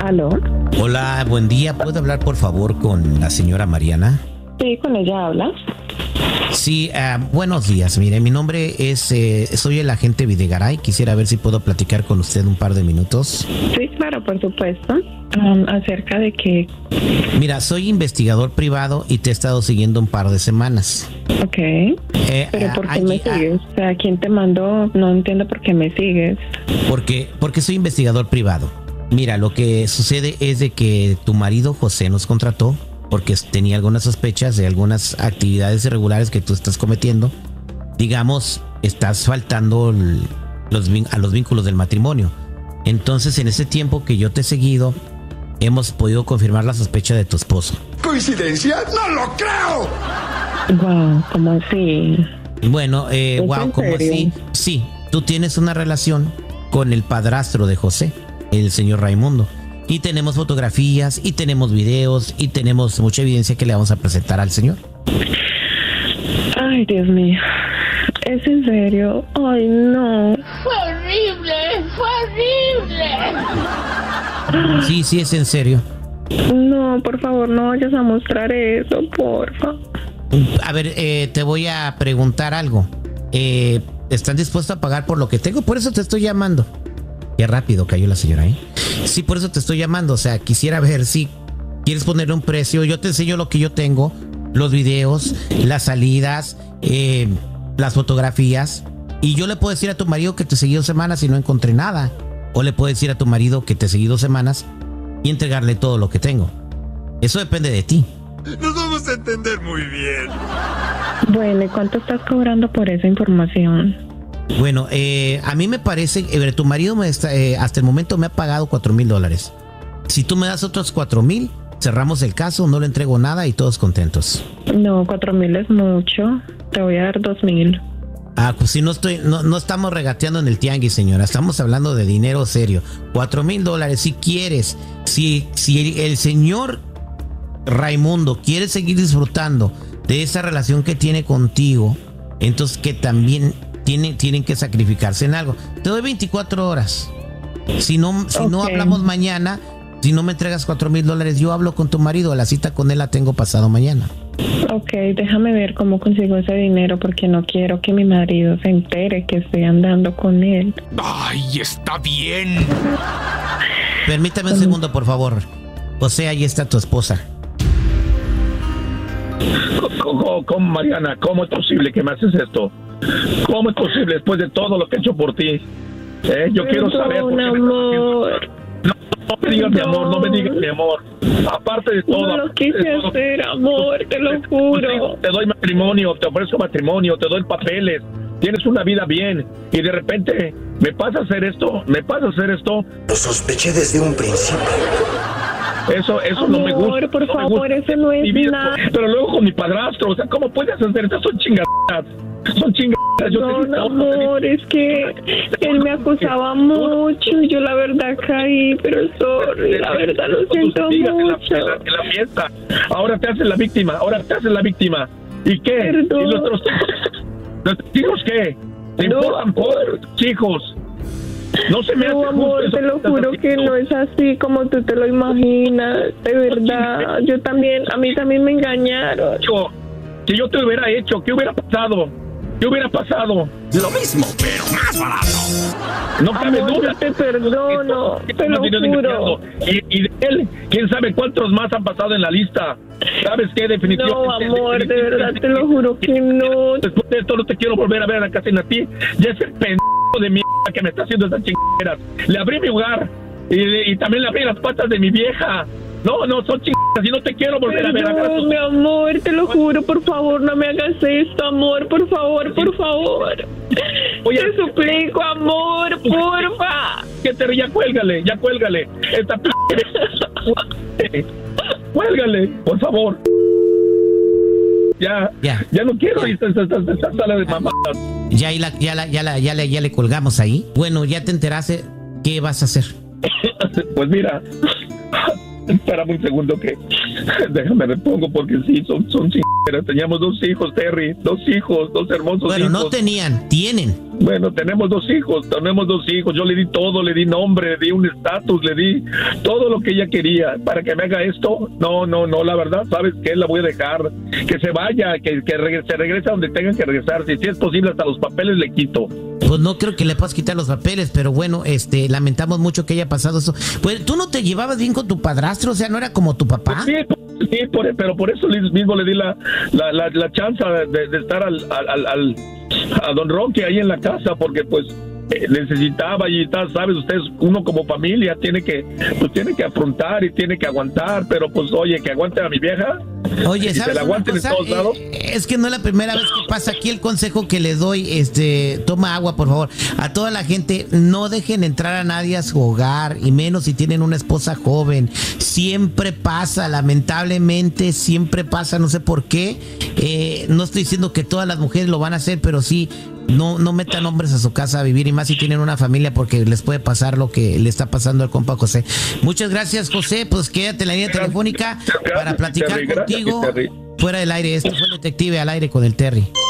¿Aló? Hola, buen día. ¿Puedo hablar, por favor, con la señora Mariana? Sí, con ella hablas. Sí, buenos días. Mire, mi nombre es, soy el agente Videgaray. Quisiera ver si puedo platicar con usted un par de minutos. Sí, claro, por supuesto. ¿Acerca de qué? Mira, soy investigador privado y te he estado siguiendo un par de semanas. Ok. Pero ¿por qué me sigues? O sea, ¿quién te mandó? No entiendo por qué me sigues. Porque soy investigador privado. Mira, lo que sucede es de que tu marido José nos contrató porque tenía algunas sospechas de algunas actividades irregulares que tú estás cometiendo. Digamos, estás faltando a los vínculos del matrimonio. Entonces, en ese tiempo que yo te he seguido, hemos podido confirmar la sospecha de tu esposo. ¿Coincidencia? ¡No lo creo! Wow, ¿cómo así? Bueno, wow, ¿cómo así? Sí, tú tienes una relación con el padrastro de José, el señor Raimundo. Y tenemos fotografías, y tenemos videos, y tenemos mucha evidencia que le vamos a presentar al señor. Ay, Dios mío. ¿Es en serio? Ay, no. ¡Fue horrible! ¡Fue horrible! Sí, es en serio. No, por favor, no vayas a mostrar eso, porfa. A ver, te voy a preguntar algo. ¿Estás dispuesto a pagar por lo que tengo? Por eso te estoy llamando. Qué rápido cayó la señora, ¿eh? Sí, por eso te estoy llamando. O sea, quisiera ver si quieres ponerle un precio. Yo te enseño lo que yo tengo, los videos, las salidas, las fotografías. Y yo le puedo decir a tu marido que te seguí 2 semanas y no encontré nada. O le puedo decir a tu marido que te seguí 2 semanas y entregarle todo lo que tengo. Eso depende de ti. Nos vamos a entender muy bien. Bueno, ¿y cuánto estás cobrando por esa información? Bueno, a mí me parece, tu marido hasta el momento me ha pagado $4,000. Si tú me das otros 4,000, cerramos el caso, no le entrego nada y todos contentos. No, 4,000 es mucho. Te voy a dar 2,000. Pues si no estamos regateando en el tianguis, señora. Estamos hablando de dinero serio. $4,000, si quieres. Si el señor Raimundo quiere seguir disfrutando de esa relación que tiene contigo, entonces que también tienen que sacrificarse en algo. Te doy 24 horas. Si no hablamos mañana, si no me entregas $4,000, yo hablo con tu marido. La cita con él la tengo pasado mañana. Ok, déjame ver cómo consigo ese dinero porque no quiero que mi marido se entere que estoy andando con él. ¡Ay, está bien! Permítame un segundo, por favor. José, ahí está tu esposa. ¿Cómo, Mariana? ¿Cómo es posible que me haces esto? ¿Cómo es posible después de todo lo que he hecho por ti? Yo quiero saber por qué amor. No me digas mi amor, no me digas mi amor. Aparte de todo. No lo quise hacer, amor, te lo juro. Te doy matrimonio, te ofrezco matrimonio, te doy papeles. Tienes una vida bien y de repente me pasa a hacer esto. Lo sospeché desde un principio. Eso amor, no me gusta. Por favor, eso no es nada. Pero luego con mi padrastro, o sea, ¿cómo puedes hacer esto? Son chingadas. No, amor, es que él me acusaba mucho y yo la verdad caí, pero sorry, la verdad lo siento mucho. En la fiesta. Ahora te haces la víctima. ¿Y qué? Perdón. ¿Y los hijos qué? ¿Te importan por hijos? No se me hace justo amor, eso te lo que juro estás que haciendo. no es así como tú te lo imaginas, de verdad. A mí también me engañaron. Si yo te hubiera hecho, ¿qué hubiera pasado? Lo mismo, pero más barato. No cabe Amor, duda. yo te perdono, te lo juro. Y de él, quién sabe cuántos más han pasado en la lista. ¿Sabes qué? Definitivamente. No, amor, de verdad te lo juro que no. Después de esto no te quiero volver a ver a la casa en ti. Ya ese pendejo de mierda que me está haciendo estas chingaderas. Le abrí mi hogar y también le abrí las patas de mi vieja. No, son chingaderas y no te quiero volver a ver a casa. Mi amor, te lo juro, por favor, no me hagas esto, amor, por favor. Oye, Te suplico, amor, porfa. Que ya cuélgale. Esta cuélgale, por favor. Ya no quiero esta sala de mamadas. Ya le colgamos ahí. Bueno, ya te enteraste. ¿Qué vas a hacer? Pues mira, espérame un segundo que déjame repongo porque sí, son chingaderas. Teníamos 2 hijos, Terry, 2 hijos, 2 hermosos hijos. Bueno, no tenían, tienen. Bueno, tenemos dos hijos. Yo le di todo, le di nombre, le di un estatus, le di todo lo que ella quería. Para que me haga esto, no, la verdad, ¿sabes qué? La voy a dejar, que se vaya, que se regrese a donde tenga que regresar. Si es posible, hasta los papeles le quito. Pues no creo que le puedas quitar los papeles, pero bueno, lamentamos mucho que haya pasado eso. Pues, ¿tú no te llevabas bien con tu padrastro? O sea, ¿no era como tu papá? Sí, pero por eso mismo le di la chance de estar a don Roque ahí en la casa, porque pues necesitaba, y sabes, ustedes, uno como familia tiene que afrontar y tiene que aguantar, pero pues oye, que aguante a mi vieja. Oye, ¿sabes la aguanten en todos lados? Es que no es la primera vez que pasa. Aquí el consejo que le doy, toma agua, por favor. A toda la gente, no dejen entrar a nadie a su hogar, y menos si tienen una esposa joven. Siempre pasa, lamentablemente, siempre pasa, no sé por qué. No estoy diciendo que todas las mujeres lo van a hacer, pero sí, no metan hombres a su casa a vivir, y más si tienen una familia, porque les puede pasar lo que le está pasando al compa José. Muchas gracias, José. Pues quédate en la línea telefónica para platicar contigo fuera del aire. Esto fue el Detective al Aire con el Terry.